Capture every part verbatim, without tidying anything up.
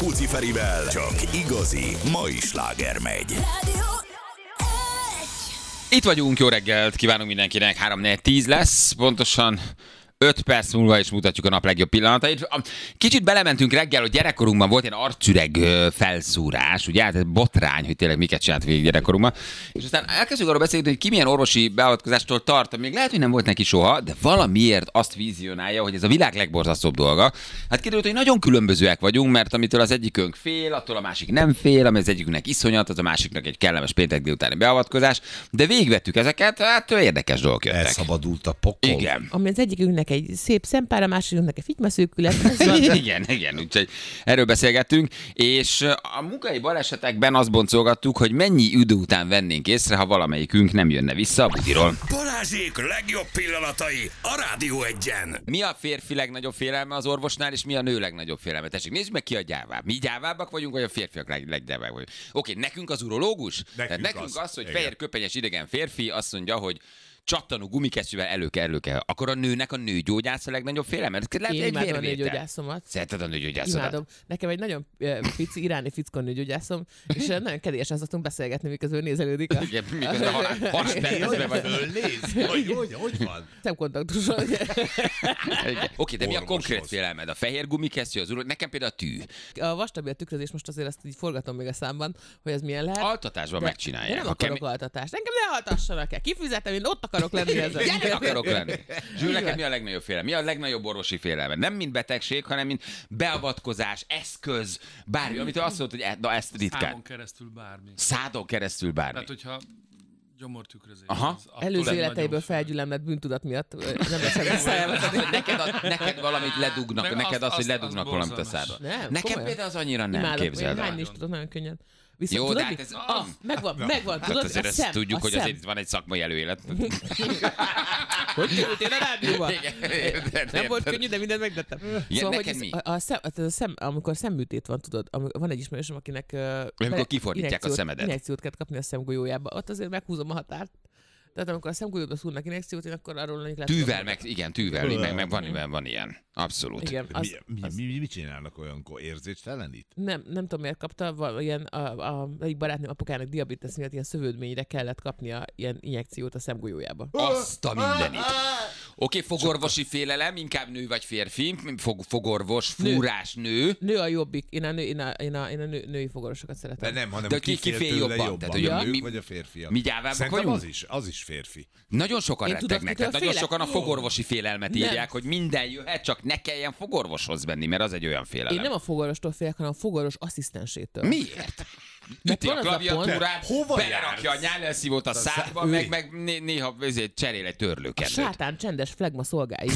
Puzzi Ferivel csak igazi mai sláger megy. Itt vagyunk, jó reggelt, kívánunk mindenkinek, három négy tíz lesz, pontosan öt perc múlva is mutatjuk a nap legjobb pillanatait. Kicsit belementünk reggel, hogy gyerekkorunkban volt ilyen arcüreg felszúrás, ugye, hát ez botrány, hogy tényleg miket csinált végig gyerekkorunkban. És aztán elkezdjük arról beszélni, hogy ki milyen orvosi beavatkozástól tart, még lehet, hogy nem volt neki soha, de valamiért azt vizionálja, hogy ez a világ legborzasztóbb dolga. Hát kiderült, hogy nagyon különbözőek vagyunk, mert amitől az egyikünk fél, attól a másik nem fél, ami az egyikünknek iszonyat, az a másiknak egy kellemes péntek délutáni beavatkozás, de végigvettük ezeket, hát érdekes dolgok jöttek. Elszabadult a pokol. Igen. Ami az egyikünknek egy szép szempár, a másikünknek egy fitymaszőkület. igen, igen, úgyhogy erről beszélgettünk, és a munkai balesetekben azt boncolgattuk, hogy mennyi idő után vennénk észre, ha valamelyikünk nem jönne vissza a budiról. Balázsék legjobb pillanatai a Rádió Egyen. Mi a férfi legnagyobb félelme az orvosnál, és mi a nő legnagyobb félelme? Tessék, nézzük meg, ki a gyávább. Mi gyávábbak vagyunk, vagy a férfiak leg, leggyávábbak vagyunk? Oké, nekünk az urológus? Nekünk, nekünk az, az, hogy igen. fehér köpenyes idegen férfi azt mondja, hogy csattanó gumikesztyűvel elő kell, elő kell. Akkor a nőnek a nőgyógyász a legnagyobb félelme? Lehet, Én egy imádom a vérvétel. nőgyógyászomat. Szereted a nőgyógyászodat? Imádom. Nekem egy nagyon uh, pici iráni fickó nőgyógyászom, és uh, nagyon kedélyesen szoktunk beszélgetni, miközben nézelődik. A... Igen, miközben a haspercben vagy. Nézd, hogy, hogy, hogy van? Szemkontaktuson. Oké, de mi a Orvoshoz. konkrét félelmed? A fehér gumikesztyű, az uró... Nekem például a tű. A vastabi a tükrözés, most azért ezt így forgatom még a számban, hogy ez milyen lehet. Altatásban De megcsinálják. én nem Ha akarok kemi- altatást. Engem ne altassanak el. Kifizetem, én ott akarok lenni ezzel. Gyerek akarok lenni. Zsül, neked mi a legnagyobb félelme? Mi a legnagyobb orvosi félelme? Nem mint betegség, hanem mint beavatkozás, eszköz, bármi, amit azt mondod, hogy e, na, ezt ritkán. Számon keresztül bármi. Szádon keresztül bármi. Tehát, hogyha gyomortükrözés. Aha. az attól Előző nagyon életeiből főleg. felgyülemlett bűntudat miatt ö, nem leszek visszajelvetni. Hát, neked, a, neked valamit ledugnak, Meg neked az, azt- hogy azt- ledugnak az valamit a borzalmas. szádba. Nem, Nekem komolyan. például az annyira nem, Imádom, képzeld én el. hányni is tudok nagyon könnyen. Viszont Jó, tudod, de hát mi? ez- Ah, megvan, megvan, Hát tudod, azért a ezt szem, tudjuk, a hogy szem. azért itt van egy szakmai előélet. Hogy kerültél a rádióba? Igen, érted, Nem volt érted. könnyű, de mindent megtettem. Igen, Szóval, hogy neked ez, mi? a, a, szem, a, a szem, amikor szemműtét van, tudod, amikor van egy ismerősöm, akinek uh, Amikor kifordítják a injekciót- szemedet. Injekciót kell kapni a szemgolyójába. Ott azért meghúzom a határt. Tehát amikor a szemgolyóba szúrnak injekciót, én akkor arról lennék lesz. Tűvel, meg, igen, tűvel, meg, meg van, van, van ilyen. Abszolút. Igen, az, Mi, mi, mi, mi, mit csinálnak olyankor? Érzéstelenít? nem, nem tudom miért kapta, val- ilyen, a, a, egyik barátnőm apukának diabetes miatt ilyen szövődményre kellett kapnia ilyen injekciót a szemgolyójába. Azt a mindenit. Oké, fogorvosi félelem, inkább nő vagy férfi, Fog, fogorvos, fúrás, nő. Nő a jobbik, én a, nő, én a, én a, én a nő, női fogorvosokat De szeretem. nem, hanem De ki, ki- ki fél fél tőle jobban? jobban? Tehát, hogy a a- nők mi- vagy a férfiak? mi gyávábbak Szerintem vagyunk? az is, az is férfi. Nagyon sokan Én tudod, rettegnek, tehát kitől nagyon félek? sokan a fogorvosi félelmet Nem. írják, hogy minden jöhet, csak ne kelljen fogorvoshoz menni, mert az egy olyan félelem. Én nem a fogorvostól félek, hanem a fogorvos asszisztensétől. Miért? Üti a van az a pont- klaviatúrát, Hova belerakja a jársz? nyálelszívót a szádba, ülj. meg, meg né- néha ezért cserél egy A törlőkendőt. sátán csendes flegma szolgái.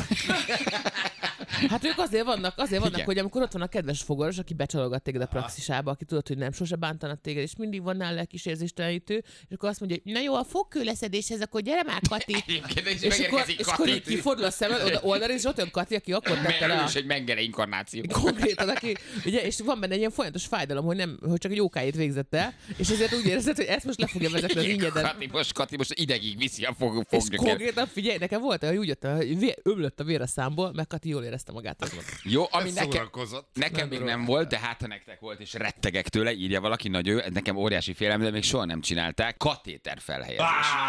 Hát ők azért vannak, azért vannak, Igen. hogy amikor ott van a kedves fogorvos, aki becsalogat téged a praxisába, aki tudod, hogy nem sose bántanak téged, és mindig van nála kis érzéstelenítő, és akkor azt mondja, hogy na jó, a fogkő leszedéshez, akkor gyere már, Kati. Egyébként is És akkor, megérkezik és akkor így Kati. kifordul a szemed, oda oldalra, és ott jön Kati, aki akkor tette le Mert ő a... is egy mengele inkarnáció. Konkrétan, aki, ugye, és van benne egy ilyen folyamatos fájdalom, hogy, nem, hogy csak egy ókáit végzett el, és ezért úgy érzed, hogy ezt most le fogja vezetni az ingyedet. Kati most, Kati most idegig viszi a fog, És fognyöket. konkrétan figyelj, nekem volt, hogy úgy jött, hogy vé- ömlött a vér a számból, meg Kati jól érezte magát. Az volt. Jó, ami nekem, Szórakozott. nekem Nem még tudom. nem volt, de hát ha nektek volt, és rettegek tőle, írja valaki, nagyon jó, ez nekem óriási félelem, de még soha nem csinálták. Katéter felhelyezés.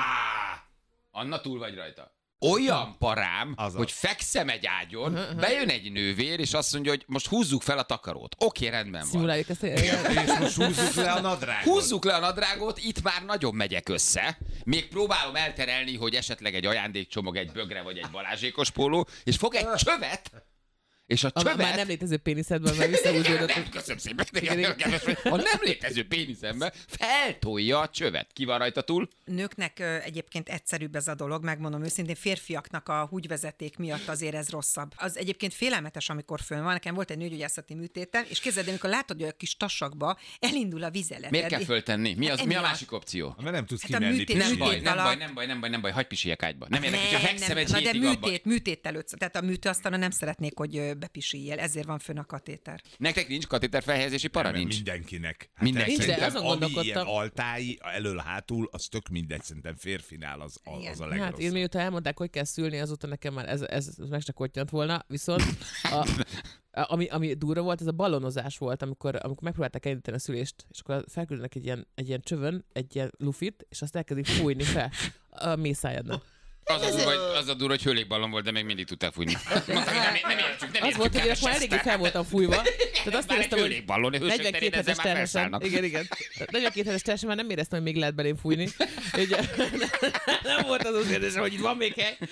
Anna, túl vagy rajta. Olyan parám, Az az. hogy fekszem egy ágyon, bejön egy nővér, és azt mondja, hogy most húzzuk fel a takarót. Oké, rendben van. Szimuláljuk ezt. És most húzzuk le a nadrágot. Húzzuk le a nadrágot, itt már nagyon megyek össze. Még próbálom elterelni, hogy esetleg egy ajándékcsomag, egy bögre vagy egy balázsékos póló, és fog egy csövet, és a A csövet... már nem létező péniszedben, mert visszahúzódott. Nem, köszönöm szépen. Igen, a nem létező péniszembe feltolja a csövet. Ki van rajta túl? Nőknek ö, egyébként egyszerűbb ez a dolog, megmondom őszintén, férfiaknak a húgyvezeték miatt azért ez rosszabb. Az egyébként félelmetes, amikor fönn van. Nekem volt egy nőgyógyászati műtétem, és képzeld, amikor látod, hogy a kis tasakba elindul a vizelet. Miért kell föltenni? Mi, az, mi a Emiatt. másik opció? Mert nem tudsz Hát a kimenni. műtét- Nem műtét baj, nem alatt- baj, nem baj, nem baj, nem baj, nem baj, hagyj pisiek ágyba. Nem érdekel, Nem, hogyha fekszem nem, egy na de hétig abban. műtét, műtét előtt, tehát a műtőasztalon nem szeretnék, hogy ö, bepisiljél, ezért van fönn a katéter. Nektek nincs katéterfelhelyezési para? Nem, Nincs. Mindenkinek. Hát Mindenki. Nincs, de szerintem, azon ami ilyen gondolkodtam. altái, elől-hátul, az tök mindegy, szerintem férfinál az, az, az a legrosszabb. Hát én miután elmondták, hogy kell szülni, azóta nekem már ez, ez, ez meg se kottyant volna, viszont a, ami, ami durva volt, ez a balonozás volt, amikor, amikor megpróbálták elindítani a szülést, és akkor felküldenek egy ilyen, egy ilyen csövön, egy ilyen lufit, és azt elkezdik fújni fel a mészájadnak. Az a durva, hogy, az a durva, hogy hőlékballon volt, de még mindig tudták fújni. Mondtam, hogy nem, nem értjük, nem Az értjük. volt, hogy én akkor eléggé fel voltam fújva. Tehát azt Már egy éreztem, hogy hőlékballon, hősök terén negyvenkét ezzel hetes már terhesen. felszállnak. Igen, igen. negyvenkét hetes terhesen már nem éreztem, hogy még lehet belém fújni. Ugye, nem volt az az érzésem, hogy itt van még hely.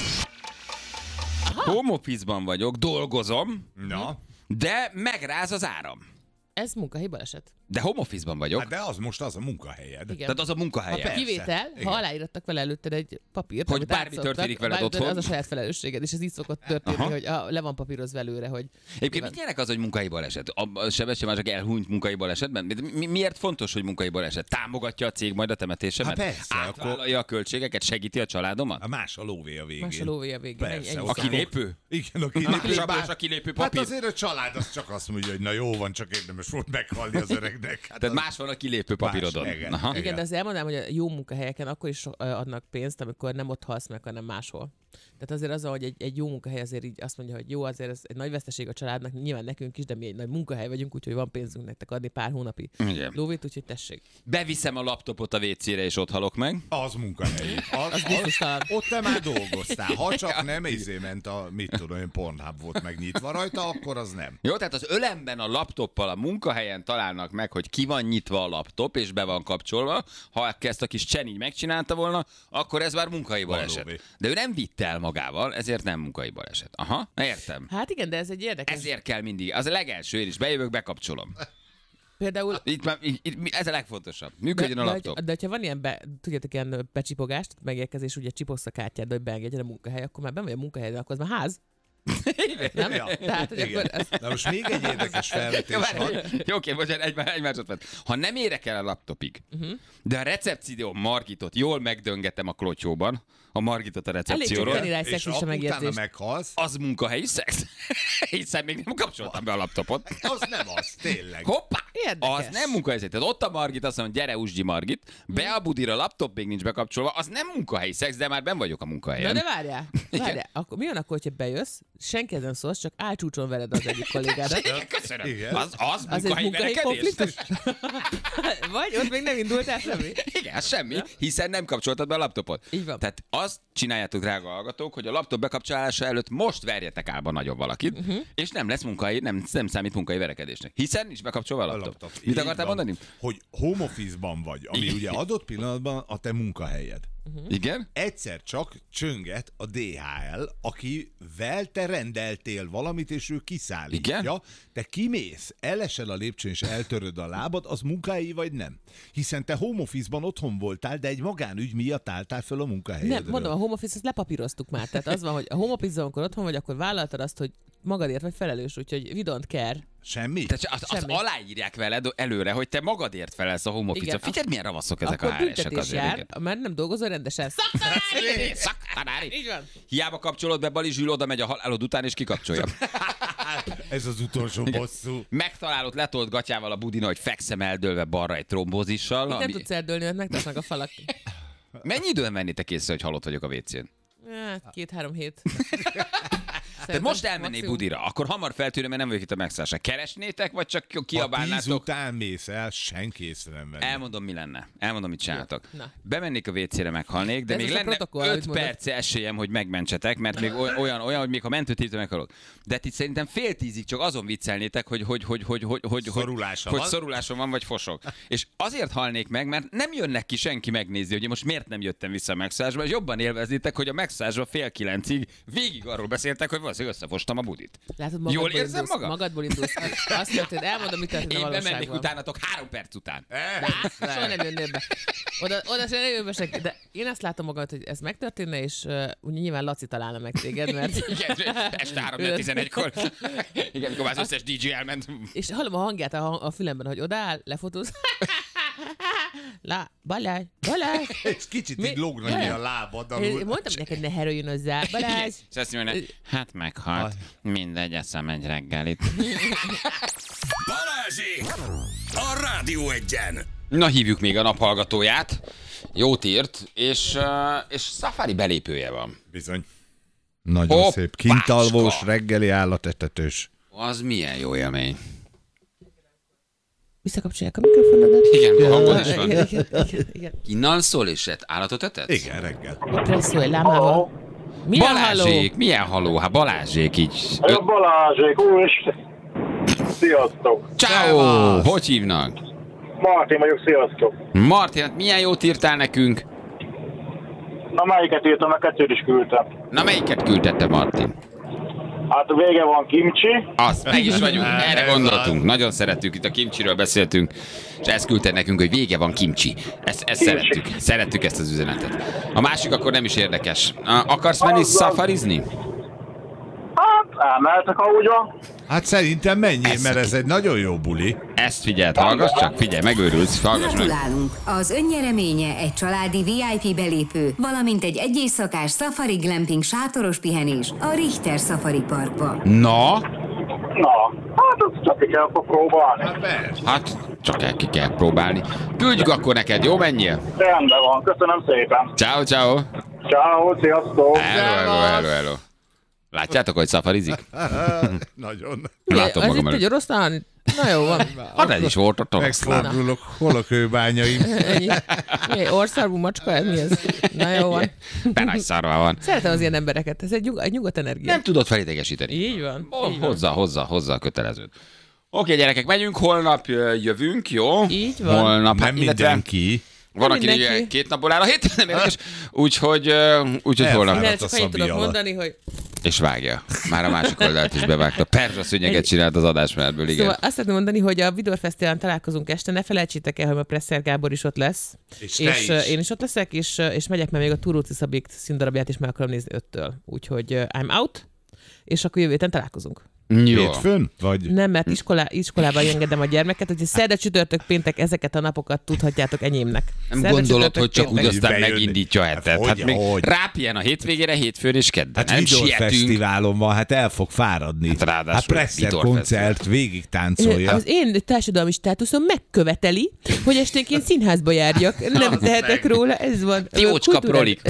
Home office-ban vagyok, dolgozom, Na, de megráz az áram. Ez munkahelyi baleset. De home office-ban vagyok. hát de az most az a munkahelyed. Igen. Tehát az a Ha munkahelye. persze. kivétel, Igen. ha aláírattak vele előtted egy papírt, Hogy amit bármi átszoktak, történik veled bár- otthon. Az a saját felelősséged, és ez így szokott történni, Aha. hogy a, le van papírozva előre, hogy... Egyébként mit jelent az, hogy munkai baleset? A Sebestyén már csak elhunyt munkai balesetben? Mi, miért fontos, hogy munkai baleset? Támogatja a cég majd a temetésemet? Hát persze, Átvállalja a költségeket? Segíti a családomat? A más a lóvé a végén. Más a lóvé a végén. Ennyi- Persze, ennyi ott A kilépő? Igen, a A kilépő. sablós, a kilépő Hát papír. azért a család az csak azt mondja, hogy na jó van, csak érdemes volt meghalni az öregnek. Hát Tehát az... más van a kilépő papírodon. Más, igen. Aha. Igen, de azért elmondanám, hogy a jó munkahelyeken akkor is so- adnak pénzt, amikor nem ott halsz meg, hanem máshol. Tehát azért az, hogy egy, egy jó munkahely azért így azt mondja, hogy jó, azért ez egy nagy veszteség a családnak, nyilván nekünk is, de mi egy nagy munkahely vagyunk, úgyhogy van pénzünk nektek adni pár hónapi Igen. lóvét, úgyhogy tessék. Beviszem a laptopot a vécére, és ott halok meg. Az munkahely. Az, Az biztosan. Ott te már dolgoztál. Ha csak nem izé ment a, mit tudom én, Pornhub volt megnyitva rajta, akkor az nem. Jó, tehát az ölemben a laptoppal a munkahelyen találnak meg, hogy ki van nyitva a laptop, és be van kapcsolva. Ha ezt a kis Csen így megcsinálta volna, akkor ez már munkai baleset. Valóban. De ő nem vitte el magával, ezért nem munkai baleset. Aha, értem. Hát igen, de ez egy érdekes. Ezért kell mindig. Az a legelső, én is bejövök, bekapcsolom. Például Itt már, itt, itt, ez a legfontosabb. Működjön a de, laptop. de, de ha van ilyen, be, tudjátok, ilyen becsipogást, megérkezés, ugye csipogsz a kártyád, hogy beengedjen a munkahely, akkor már ben vagy a munkahely, de akkor az már ház. Nem? Ja. Tehát, hogy Igen. akkor ez, Na most még egy érdekes felvetés Jó, van. várj, Jó, oké, bocsánat, egy, egy másodperc. Ha nem érek el a laptopig, uh-huh. de a recepció Margitot jól megdöngetem a klotyóban, a Margitot a elég csak recepcióról, tenni rá egy És szexista utána megjegyzést. meghalsz, az munkahelyi szex. Hiszen még nem kapcsoltam be a laptopot. az nem az, tényleg. Hoppá! Érdekes. Az nem munkahelyi szex. Tehát ott a Margit, azt mondja, gyere, Usgyi Margit, be a budira, a laptop még nincs bekapcsolva, az nem munkahelyi szex, de már ben vagyok a Na munkahelyen. de várjál, várjál. Akkor, mi van akkor, hogyha bejössz, senki nem szólsz, csak álcsúcson vered az egyik kollégádat. Köszönöm. Igen. Az, az, Az egy munkahelyi munkahelyi verekedés? konfliktus? Vagy ott még nem indultál semmi? Igen, semmi, hiszen nem kapcsoltad be a laptopot. Így van. Tehát azt csináljátok, drága hallgatók, hogy a laptop bekapcsolása előtt most verjetek álba nagyon valakit, uh-huh. és nem lesz munkai, nem, nem számít munkai verekedésnek. Hiszen nincs bekapcsolva a A laptop. laptop. Mit Így akartál van. mondani? Hogy home office-ban vagy, ami ugye adott pillanatban a te munkahelyed. Igen? Egyszer csak csönget a dé há el, akivel te rendeltél valamit, és ő kiszállítja. Igen? Te kimész, elesel a lépcsőn, és eltöröd a lábad, az munkahelyi vagy nem? Hiszen te home office-ban otthon voltál, de egy magánügy miatt álltál föl a munkahelyedről. Nem, mondom, a home office-t lepapíroztuk már. Tehát az van, hogy a home office-ban, amikor otthon vagy, akkor vállaltad azt, hogy magadért vagy felelős, úgyhogy we don't care. Semmi? Tehát azt, azt Semmi. aláírják veled előre, hogy te magadért felelsz a home office-ra. Igen, Figyeld, milyen ravaszok ezek Akkor a há er-esek büntetés azért. jár, igen. mert nem dolgozol rendesen. Szaktanári! Szaktanári. Így van. Hiába kapcsolod be, Bali Zsül oda megy a halálod után, és kikapcsolja. Ez az utolsó bosszú. Megtalálod letolt gatyával a budina, hogy fekszem eldőlve balra egy trombózissal. Itt nem Ami... tudsz eldőlni, mert megtartnak a falak. Mennyi időn vennétek észre, hogy halott vagyok a vécén? Hát, két-három hét. Tehát most elmennék budira, akkor hamar feltűnő, mert nem vagyok itt a megszállásra. Keresnétek, vagy csak Ha tíz kiabálnátok? után mész el, senki észre nem venni. Elmondom, mi lenne. Elmondom, mit csináltok. Na. Bemennék a vécére, meghalnék, de Ez még az a lenne protokoll, amit öt mondod. perc esélyem, hogy megmentsetek, mert még oly- olyan, olyan, hogy még ha mentőtívtől meghalok. De itt szerintem fél tízig csak azon viccelnétek, hogy hogy hogy hogy hogy hogy Szorulása hogy, van. hogy szorulásom van, vagy fosok. És azért halnék meg, mert nem jönnek ki senki megnézni, hogy én most miért nem jöttem vissza a megszállásba, és jobban élveznétek, hogy a megszállásban fél kilencig végig arról beszéltek, hogy valószínűleg összefostam a budit. Látod, Jól magadból érzem indulsz, magam? Magadból indulsz. ki. Azt történt, elmondom, mit történt a Én bemennék valóságban. utánatok három perc után. Á, soha nem jönnél be. Oda, oda se nem jön be senki. De én azt látom magad, hogy ez megtörténne, és uh, ugye nyilván Laci találna meg téged, mert... Igen, este három tizenegykor. Igen, amikor már az összes dé dzsé elment. És hallom a hangját a, a fülemben, hogy odaáll, lefotóz. lá, Balázs, Balázs. És kicsit Mi? így lógna Jaj. a lábad Én alul. mondtam neked, ne herüljön hozzá. Balázs. És azt mondja, hát meghalt. Mindegy, eszem egy reggelit. Balázsék! A Rádió Egyen! Na, hívjuk még a naphallgatóját. Jót írt, és, uh, és Safari belépője van. Bizony. Nagyon Hoppácska. szép. Kintalvós, reggeli állatetetős. Az milyen jó élmény. Visszakapcsolják a mikrofonodat. Igen, hangod is van. Igen, igen, igen, igen. Innen szól és et állatot etetsz? Igen, reggel. Presszó egy lámával. Milyen halló? Balázsék, milyen haló? Hát Balázsék így. Ez a Balázsék, úristen! Sziasztok! Ciao. Hogy hívnak? Martin vagyok, sziasztok! Martin, hát milyen jót írtál nekünk? Na melyiket írtam, a kettőt is küldtem. Na, melyiket küldette Martin? Hát a vége van kimcsi. Azt, meg is vagyunk, erre gondoltunk. Nagyon szerettük, itt a kimcsiről beszéltünk, és ezt küldte nekünk, hogy vége van kimcsi. Ezt, ezt szerettük, szerettük ezt az üzenetet. A másik akkor nem is érdekes. Akarsz menni Azzal- szafarizni? Hát elmehetek, ahogy van. Hát szerintem menjél, Ez mert ez egy nagyon jó buli. Ezt figyeld, hallgass csak, figyelj, megőrülsz, hallgass meg. Gratulálunk! Az önnyereménye egy családi vé i pé belépő, valamint egy egyéjszakás Safari Glamping sátoros pihenés a Richter Safari Parkba. Na, Na, hát azt csak ki kell próbálni. hát csak el ki kell próbálni. Küldjük akkor neked, jó, menjél? Rendben van, köszönöm szépen. Ciao, ciao. Ciao, sziasztok! Hello, hello, hello, hello. Látjátok, hogy szafarizik? Nagyon. Látom Az magam itt előtt. egy oroszlán. Na jó van. Hát ez is volt ott. Megfordulok, hol a kőbányaim. Ennyi. Mi, orszarvú macska, ez mi ez? Na jó van. Benagy szarva van. Szeretem az ilyen embereket, ez egy, nyug, egy nyugodt energia. Nem tudod felidegesíteni. Így van. Oh, Így van. hozzá, hozzá, hozzá a kötelezőt. Oké, gyerekek, megyünk, holnap ö, jövünk, jó? Így van. Holnap, Nem hát, illetve mindenki. van, Nem aki mindenki. ugye két napból áll a hét, nem érdekes. Úgyhogy, ö, úgyhogy holnap. Minden Fáradt csak a annyit Szabi tudok alatt. mondani, hogy És vágja. Már a másik oldalt is bevágta. Perzsa szőnyeget csinált az adásmenettből, igen. Szóval azt szeretném mondani, hogy a Vidor Fesztiválon találkozunk este, ne felejtsétek el, hogy a Presser Gábor is ott lesz. És te és is. uh, én is ott leszek, és, uh, és megyek, mert még a Turóci Szabik színdarabját is meg akarom nézni öttől. Úgyhogy uh, I'm out, és akkor jövő héten találkozunk. Jó. Hétfőn? Vagy? Nem, mert iskolá, iskolában engedem a gyermeket, hogy szerda, csütörtök, péntek ezeket a napokat tudhatjátok enyémnek. Nem Szerda, gondolod, csütörtök, hogy csak úgy péntek. aztán Bejönni. megindítja a Hát hetet. Hát hogy, még hogy? rápien a hétvégére, hétfőn és kedden. Hát Nem Vidor sietünk. Fesztiválon van, hát el fog fáradni. Hát ráadásul Hát Presser Vidor koncert, végig táncolja. Az én társadalmi státuszom megköveteli, hogy esténként színházba járjak. Nem tehetek róla, ez van. Jócska Kultúra- prolik.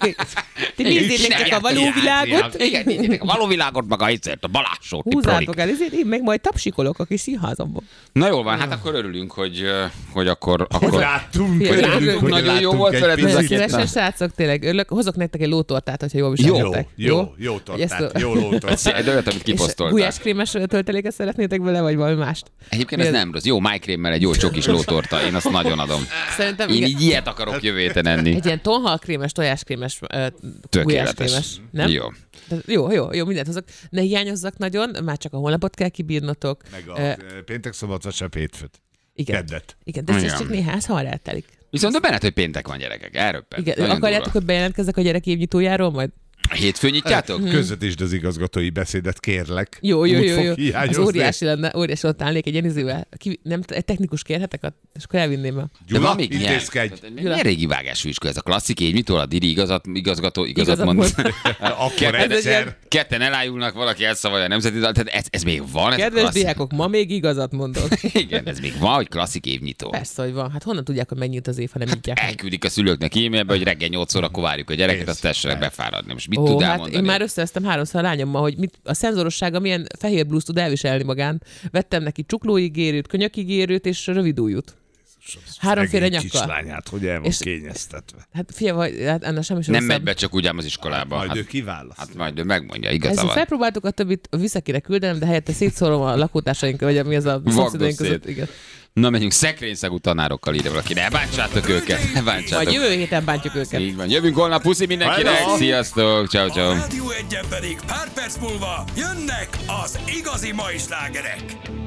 Ti nézzétek csak a való világot. Igen, nézzétek a való világot, meg a izért, a Balázsóti prolik. Húzátok el, ezért én meg majd tapsikolok a kis színházamban. Na jól van, hát akkor örülünk, hogy, ö, hogy akkor... akkor... Láttunk, Hogy örülünk, hogy nagyon jó láttunk volt egy veled ez a picit. két Szívesen, nap. srácok, tényleg örülök. Hozok nektek egy lótortát, hogyha jól Jó, viselkedtek. jó, jó Hogy ezt tortát, a- jó lótortát. De olyat, amit És kiposztoltál. gulyáskrémes tölteléket szeretnétek vele, vagy valami mást? Egyébként Mi ez az? nem rossz. Jó, májkrémmel egy jó csokis lótorta. Én azt nagyon adom. Szerintem Én igen. így ilyet akarok jövő héten enni. Egy ilyen tonhalkrémes, tojáskrémes, uh, Tökéletes. gulyáskrémes. Nem? Jó. Tehát Jó, jó, jó, mindent hozok. Ne hiányozzak nagyon, már csak a holnapot kell kibírnotok. Meg Ö, a péntek, szombat, vasárnap, hétfőt. igen. Keddet. Igen, de ez Igen. csak néhány hamar eltelik. Viszont a benned, hogy péntek van, gyerekek. Elröppent. Igen, Nagyon akarjátok, durva. hogy bejelentkezzek a gyerek évnyitójáról majd? Hétfőn nyitjátok? Közvetítsd az igazgatói beszédet, kérlek. Jó, jó, Úgy jó, fog jó. Az hiányozni. óriási lenne, óriási ott állnék egy Jenizővel. Ki, nem, egy technikus kérhetek, a- és akkor elvinném el. De van Gyula, még intézkedj. nyelv. Milyen régi vágásvizsga ez a klasszik évnyitól, a Diri igazat, igazgató, igazat, Igazat mond. mond. Akkor Ketten, Ez egy ilyen- ketten elájulnak, valaki elszavalja a nemzeti dal, tehát ez, ez még van, ez a Kedves klasszik. diákok, ma még igazat mondok. Igen, ez még van, hogy klasszik évnyitó. Persze, hogy van. Hát honnan tudják, hogy megnyílt az év, ha nem nyitják meg? Elküldik a szülőknek e-mailbe, hogy reggel nyolc órakor várjuk a gyereket, Kész. azt tessenek befáradni. Most mit Ó, tud hát elmondani? én már összevesztem háromszor a lányommal, hogy mit, a szenzorossága milyen fehér blúzt tud elviselni magán. Vettem neki csuklóigérőt, könyökigérőt és rövidújút. Háromféle Szegény nyakkal. kislányát, hogy el van És- kényeztetve. Hát figyelj, vagy- hát ennek semmi sem Nem rosszabb. megy be csak úgy ám az iskolába. Majd Hát, ő kiválaszt. hát majd ő megmondja, Ezt igaza van. felpróbáltuk, a többit vissza kéne küldenem, de helyette szétszórom a lakótársaink, vagy mi az a szomszédaink szét. között. Igen. Na, menjünk szekrényszagú tanárokkal ide valaki. Ne bántsátok őket, ne Majd bántsátok. jövő héten bántjuk őket. Így van. Jövünk holnap, puszi mindenkinek. Hello. Sziasztok, ciao, A ciao. Rádió Egyen pedig pár perc múlva jönnek az igazi mai slágerek.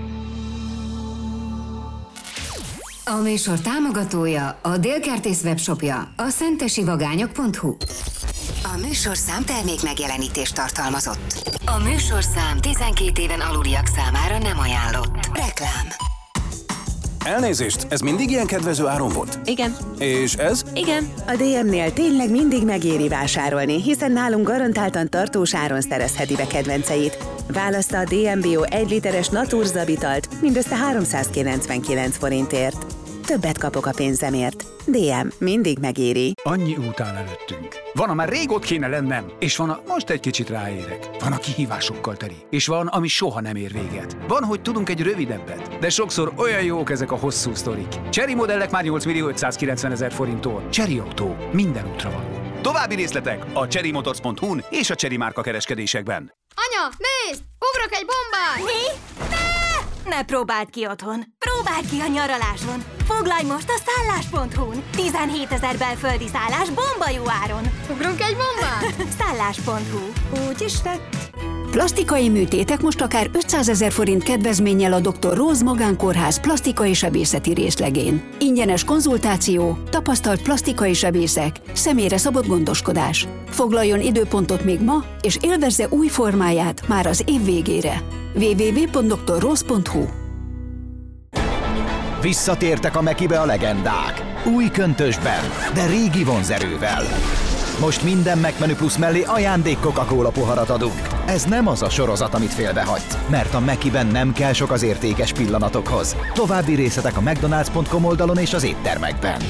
A műsor támogatója a Délkertész webshopja, a szentesivagányok pont hu. A műsorszám termék megjelenítést tartalmazott. A műsorszám tizenkét éven aluliak számára nem ajánlott. Reklám. Elnézést, ez mindig ilyen kedvező áron volt? Igen. És ez? Igen. A dé em-nél tényleg mindig megéri vásárolni, hiszen nálunk garantáltan tartós áron szerezheti be kedvenceit. Választa a dé em bé o egy literes Naturza italt mindössze háromszázkilencvenkilenc forintért. Többet kapok a pénzemért. dé em mindig megéri. Annyi út áll előttünk. Van, amár rég ott kéne lennem, és van, a most egy kicsit ráérek. Van, a kihívásokkal teli, és van, ami soha nem ér véget. Van, hogy tudunk egy rövidebbet, de sokszor olyan jók ezek a hosszú sztorik. Chery modellek már nyolc millió ötszázkilencven ezer forinttól. Chery Autó, minden útra való. További részletek a chery motors pont hu-n és a Chery márka kereskedésekben. Anya, nézd! Ugrok egy bombát! Mi? Ne! Ne próbáld ki otthon! Próbáld ki a nyaraláson! Foglalj most a szállás pont hu-n! tizenhétezer belföldi szállás bomba jó áron! Ugrunk egy bombát? szállás pont hu. Úgy is tett. Plastikai műtétek most akár ötszázezer forint kedvezménnyel a doktor Rose Magánkórház plastikai sebészeti részlegén. Ingyenes konzultáció, tapasztalt plastikai sebészek, személyre szabott gondoskodás. Foglaljon időpontot még ma, és élvezze új formáját már az év végére. double-u double-u double-u pont doktor rose pont hu. Visszatértek a Mekibe a legendák. Új köntösben, de régi vonzerővel. Most minden McMenü Plus mellé ajándék Coca-Cola poharat adunk. Ez nem az a sorozat, amit félbehagysz, mert a Mekiben nem kell sok az értékes pillanatokhoz. További részletek a mcdonalds pont com oldalon és az éttermekben.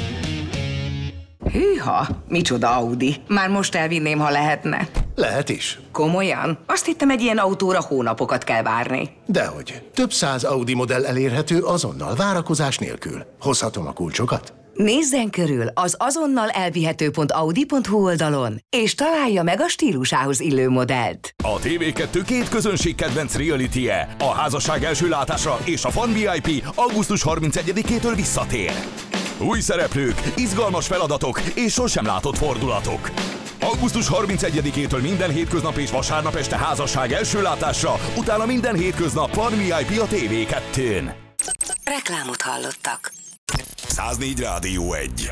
Hűha, micsoda Audi. Már most elvinném, ha lehetne. Lehet is. Komolyan? Azt hittem, egy ilyen autóra hónapokat kell várni. Dehogy. Több száz Audi modell elérhető azonnal, várakozás nélkül. Hozhatom a kulcsokat? Nézzen körül az azonnal elvihető pont audi pont hu oldalon, és találja meg a stílusához illő modellt. A té vé kettő két közönség kedvenc reality-je, a házasság első látásra és a Fan vé i pé augusztus harmincegyedikétől visszatér. Új szereplők, izgalmas feladatok és sosem látott fordulatok. augusztus harmincegyedikétől minden hétköznap és vasárnap este házasság első látásra, utána minden hétköznap Fan vé i pé a té vé kettőn. Reklámot hallottak. száznégy Rádió egy.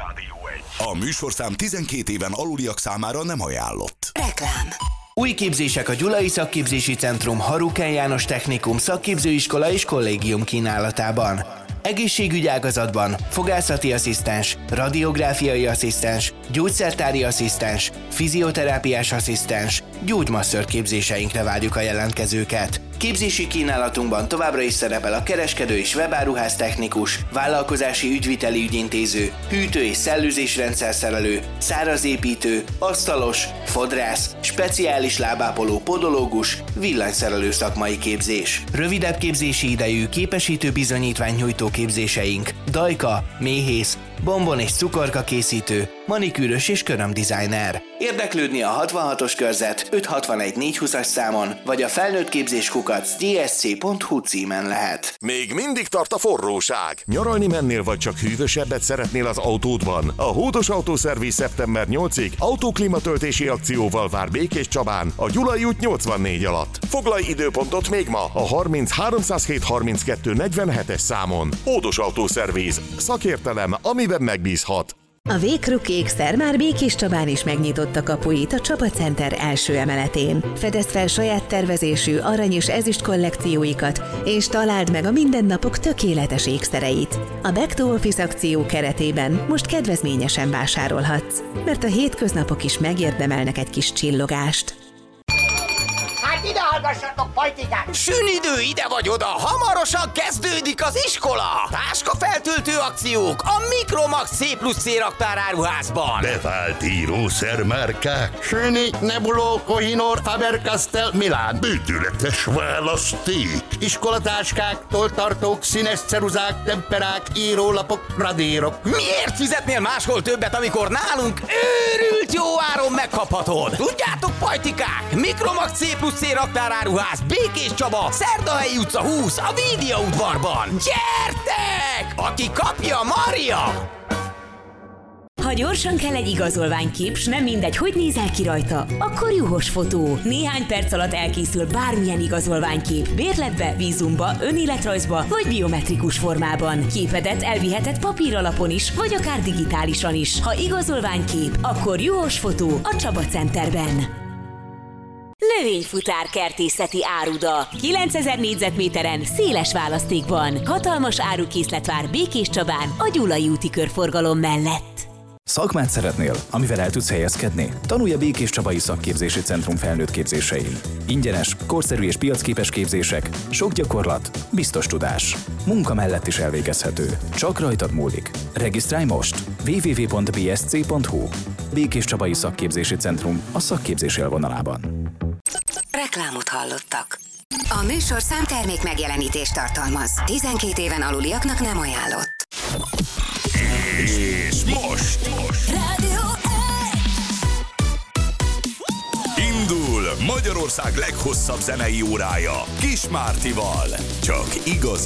A műsorszám tizenkét éven aluliak számára nem ajánlott. Reklám. Új képzések a Gyulai Szakképzési Centrum Harukán János Technikum Szakképzőiskola és Kollégium kínálatában. Egészségügy ágazatban fogászati asszisztens, radiográfiai asszisztens, gyógyszertári asszisztens, fizioterápiás asszisztens, gyógymasször képzéseinkre várjuk a jelentkezőket. Képzési kínálatunkban továbbra is szerepel a kereskedő és webáruház technikus, vállalkozási ügyviteli ügyintéző, hűtő- és szellőzésrendszerszerelő, szárazépítő, asztalos, fodrász, speciális lábápoló podológus, villanyszerelő szakmai képzés. Rövidebb képzési idejű képesítő bizonyítvány nyújtó képzéseink, dajka, méhész, bombon és cukorka készítő, manikűrös és körömdesigner. Érdeklődni a hatvanhatos körzet öt hatvanegy négy húszas számon, vagy a felnőtt képzés kukac dé es cé pont hu címen lehet. Még mindig tart a forróság. Nyaralni mennél, vagy csak hűvösebbet szeretnél az autódban? A Hódos Autószerviz szeptember nyolcadikáig autóklímatöltési akcióval vár Békés Csabán, a Gyulai út nyolcvannégy alatt. Foglalj időpontot még ma a harminc háromszázhét harminckettő negyvenhetes számon. Hódos Autószerviz. Szakértelem, amiben megbízhat. A Vékruk ékszer már Békés Csabán is megnyitotta kapuit a Csaba Center első emeletén. Fedezd fel saját tervezésű arany és ezüst kollekcióikat, és találd meg a mindennapok tökéletes ékszereit. A Back to Office akció keretében most kedvezményesen vásárolhatsz, mert a hétköznapok is megérdemelnek egy kis csillogást. Hát ide hallgassatok, pajtikák! Sünidő ide vagy oda, hamarosan kezdődik az iskola! Táskafeltöltő akciók a Mikromax C plusz C raktáráruházban! Bevált írószermárkák. Süni, Nebuló, Kohinor, Faber-Castell, Milán. Bődületes választék. Iskolatáskák, toltartók, színes ceruzák, temperák, írólapok, radírok. Miért fizetnél máshol többet, amikor nálunk őrült jó áron megkaphatod? Tudjátok, pajtikák, Mikromax C plusz C raktáráruház, Békés Csaba, Szerdahelyi utca húsz, a Vídia udvarban. Gyertek! Aki kapja, marja! Ha gyorsan kell egy igazolványkép, s nem mindegy, hogy nézel ki rajta, akkor juhos fotó. Néhány perc alatt elkészül bármilyen igazolványkép. Bérletbe, vízumba, önéletrajzba vagy biometrikus formában. Képedet elviheted papíralapon is, vagy akár digitálisan is. Ha igazolványkép, akkor juhos fotó a Csaba Centerben. Növényfutár kertészeti áruda. kilencezer négyzetméteren, széles választékban. Hatalmas árukészlet vár Békés Csabán, a Gyulai úti körforgalom mellett. Szakmát szeretnél, amivel el tudsz helyezkedni? Tanulj a Békés Csabai Szakképzési Centrum felnőtt képzésein. Ingyenes, korszerű és piacképes képzések, sok gyakorlat, biztos tudás. Munka mellett is elvégezhető. Csak rajtad múlik. Regisztrálj most! double-u double-u double-u pont b s c pont h u Békés Csabai Szakképzési Centrum a szakképzés élvonalában. Reklámot hallottak. A műsor számtermék megjelenítést tartalmaz. tizenkét éven aluliaknak nem ajánlott. És most, most. Indul Magyarország leghosszabb zenei órája Kis Mártival. Csak igazi